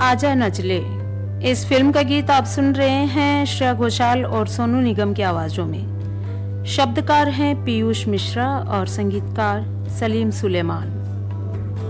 आजा नचले। इस फिल्म का गीत आप सुन रहे हैं श्रेया घोषाल और सोनू निगम की आवाजों में। शब्दकार हैं पीयूष मिश्रा और संगीतकार सलीम सुलेमान।